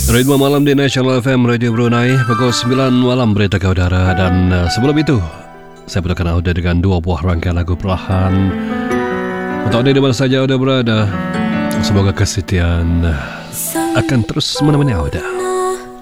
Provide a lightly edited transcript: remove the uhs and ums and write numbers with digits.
Ritme Malam di National FM Radio Brunei. Pukul 9 malam berita ke udara. Dan sebelum itu saya putarkan audio dengan dua buah rangkaian lagu perlahan. Untuk anda di mana saja anda berada, semoga kesetiaan akan terus menemani anda.